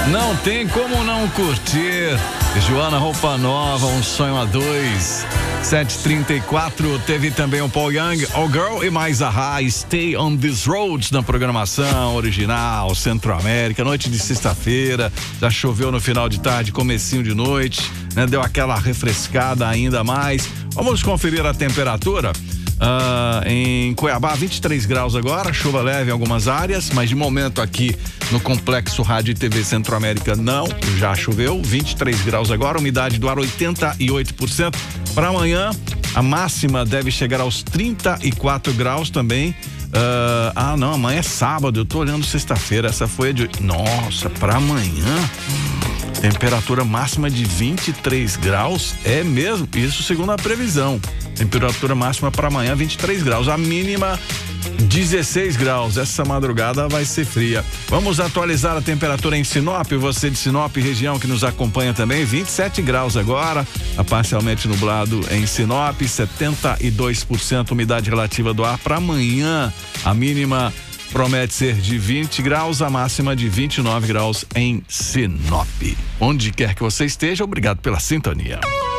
Não tem como não curtir. Joana Roupa Nova, Um Sonho a Dois. 7h34, teve também o Paul Young, All Girl e mais a High, Stay on These Roads na programação original, Centro-América, noite de sexta-feira, já choveu no final de tarde, comecinho de noite, né? Deu aquela refrescada ainda mais. Vamos conferir a temperatura. Em Cuiabá, 23 graus agora, chuva leve em algumas áreas, mas de momento aqui no Complexo Rádio e TV Centro-América não, já choveu, 23 graus agora, umidade do ar 88%. Para amanhã, a máxima deve chegar aos 34 graus também. Não, amanhã é sábado, eu tô olhando sexta-feira, essa foi a de... Nossa, para amanhã, temperatura máxima de 23 graus, é mesmo, isso segundo a previsão. Temperatura máxima para amanhã 23 graus, a mínima 16 graus. Essa madrugada vai ser fria. Vamos atualizar a temperatura em Sinop. Você de Sinop, região que nos acompanha também, 27 graus agora, parcialmente nublado em Sinop, 72% umidade relativa do ar. Para amanhã, a mínima promete ser de 20 graus, a máxima de 29 graus em Sinop. Onde quer que você esteja, obrigado pela sintonia.